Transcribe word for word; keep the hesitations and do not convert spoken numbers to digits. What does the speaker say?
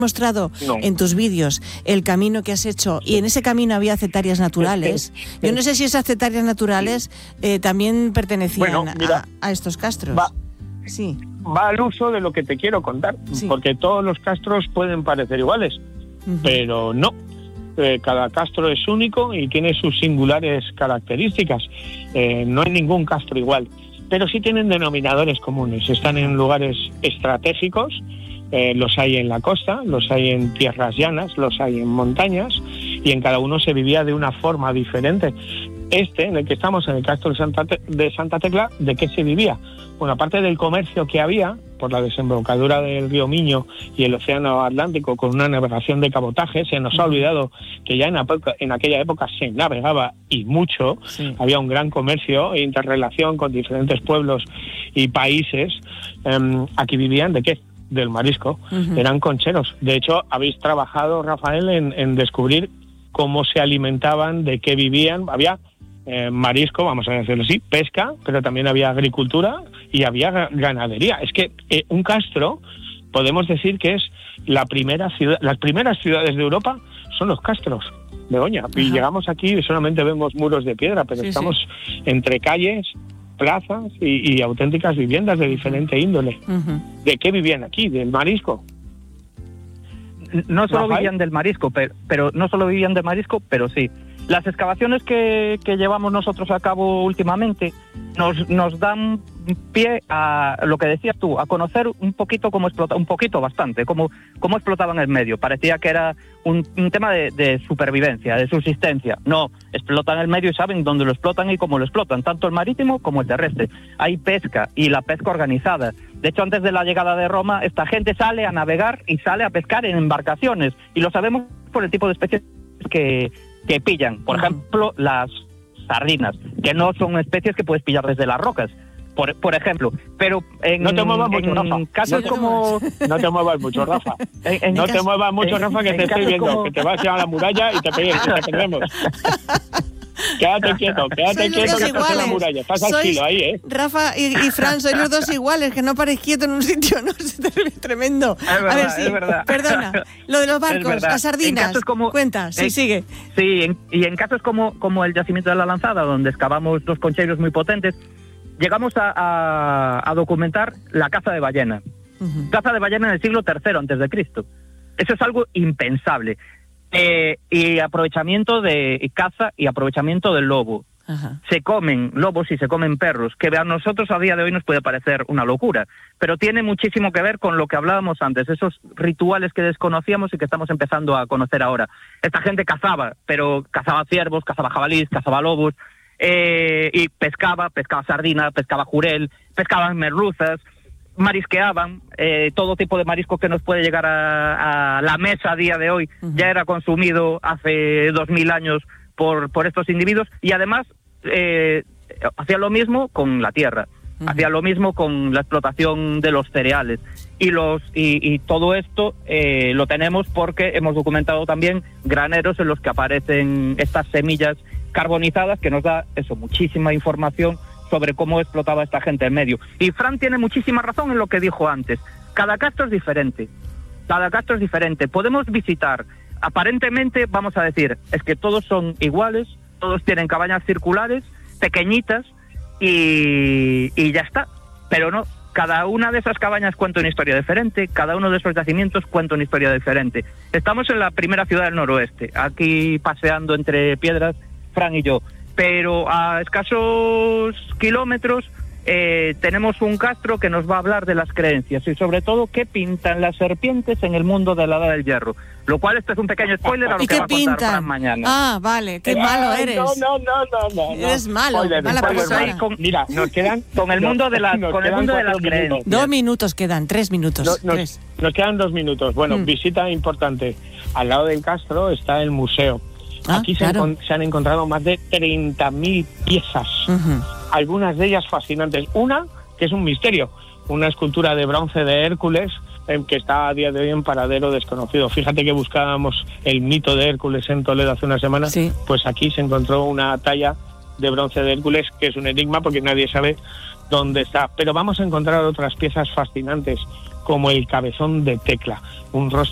mostrado no. en tus vídeos el camino que has hecho, y en ese camino había cetarias naturales. Yo no sé si esas cetarias naturales eh, también pertenecían bueno, mira, a, a estos castros. Va, sí. va al uso de lo que te quiero contar, sí. porque todos los castros pueden parecer iguales, uh-huh. pero no. Eh, cada castro es único y tiene sus singulares características. Eh, no hay ningún castro igual, pero sí tienen denominadores comunes. Están en lugares estratégicos. Eh, los hay en la costa, los hay en tierras llanas, los hay en montañas, y en cada uno se vivía de una forma diferente. Este, en el que estamos, en el Castro de Santa, Te- de Santa Tecla, ¿de qué se vivía? Bueno, aparte del comercio que había por la desembocadura del río Miño y el océano Atlántico, con una navegación de cabotaje, se nos ha olvidado que ya en, apoca, en aquella época se navegaba, y mucho. Sí. Había un gran comercio e interrelación con diferentes pueblos y países. Eh, aquí vivían ¿de qué? Del marisco. Uh-huh. Eran concheros. De hecho, habéis trabajado, Rafael, en, en descubrir cómo se alimentaban, de qué vivían. Había eh, marisco, vamos a decirlo así, pesca, pero también había agricultura y había ganadería. Es que eh, un castro, podemos decir que es la primera ciudad, las primeras ciudades de Europa son los castros, Begoña. Uh-huh. Y llegamos aquí y solamente vemos muros de piedra, pero sí, estamos sí. entre calles, plazas y, y auténticas viviendas de diferente índole. Uh-huh. ¿De qué vivían aquí? ¿Del marisco? No solo ¿Rafael? vivían del marisco, pero, pero no solo vivían del marisco, pero sí. Las excavaciones que, que llevamos nosotros a cabo últimamente nos, nos dan pie a lo que decías tú, a conocer un poquito cómo explota, un poquito bastante, cómo, cómo explotaban el medio. Parecía que era un, un tema de, de supervivencia, de subsistencia. No, explotan el medio y saben dónde lo explotan y cómo lo explotan, tanto el marítimo como el terrestre. Hay pesca, y la pesca organizada. De hecho, antes de la llegada de Roma, esta gente sale a navegar y sale a pescar en embarcaciones, y lo sabemos por el tipo de especies que, que pillan. Por ejemplo, las sardinas, que no son especies que puedes pillar desde las rocas, por, por ejemplo. Pero en, no te muevas mucho, Rafa. Casos no, como... no te muevas mucho, Rafa. En, en no caso... te muevas mucho, en, Rafa, que te estoy viendo, como... que te vas a la muralla y te, pe- te perdemos. Quédate quieto, quédate sois quieto, que estás en la muralla. Estás al kilo ahí, ¿eh? Rafa y, y Fran, sois los dos iguales, que no paréis quieto en un sitio, no es tremendo. Es verdad, a ver, sí, es verdad. Perdona, lo de los barcos, las sardinas, como, cuenta, sí, en, sigue. Sí, en, y en casos como, como el yacimiento de la Lanzada, donde excavamos dos concheros muy potentes, llegamos a, a, a documentar la caza de ballena. Uh-huh. Caza de ballena en el siglo tercero antes de Cristo. Eso es algo impensable. Eh, y aprovechamiento de caza y aprovechamiento del lobo. Ajá. Se comen lobos y se comen perros, que a nosotros a día de hoy nos puede parecer una locura, pero tiene muchísimo que ver con lo que hablábamos antes, esos rituales que desconocíamos y que estamos empezando a conocer ahora. Esta gente cazaba, pero cazaba ciervos, cazaba jabalíes, cazaba lobos, eh, y pescaba, pescaba sardina, pescaba jurel, pescaban merluzas, marisqueaban, eh, todo tipo de marisco que nos puede llegar a, a la mesa a día de hoy. Uh-huh. Ya era consumido hace dos mil años por, por estos individuos, y además eh, hacía lo mismo con la tierra, uh-huh. hacía lo mismo con la explotación de los cereales, y los y, y todo esto eh, lo tenemos porque hemos documentado también graneros en los que aparecen estas semillas carbonizadas, que nos da eso, muchísima información sobre cómo explotaba esta gente en medio. Y Fran tiene muchísima razón en lo que dijo antes. Cada castro es diferente. Cada castro es diferente. Podemos visitar, aparentemente, vamos a decir, es que todos son iguales, todos tienen cabañas circulares, pequeñitas, y, y ya está. Pero no, cada una de esas cabañas cuenta una historia diferente, cada uno de esos yacimientos cuenta una historia diferente. Estamos en la primera ciudad del noroeste, aquí paseando entre piedras, Fran y yo. Pero a escasos kilómetros eh, tenemos un castro que nos va a hablar de las creencias y sobre todo qué pintan las serpientes en el mundo de la Edad del Hierro. Lo cual este es un pequeño spoiler a lo que va a contar Fran mañana. Ah, vale, qué malo eres. No, no, no, no, no. Eres malo, spoiler, mala spoiler, persona. Con, mira, nos quedan con el mundo de las con el mundo de las creencias. Dos minutos quedan, tres minutos. No, nos, tres. nos quedan dos minutos. Bueno, mm. visita importante. Al lado del castro está el museo. Ah, Aquí claro. se, encont- se han encontrado más de treinta mil piezas, uh-huh. algunas de ellas fascinantes. Una, que es un misterio, una escultura de bronce de Hércules, eh, que está a día de hoy en paradero desconocido. Fíjate que buscábamos el mito de Hércules en Toledo hace una semana, sí. Pues aquí se encontró una talla de bronce de Hércules que es un enigma porque nadie sabe dónde está. Pero vamos a encontrar otras piezas fascinantes, como el cabezón de Tecla, un rostro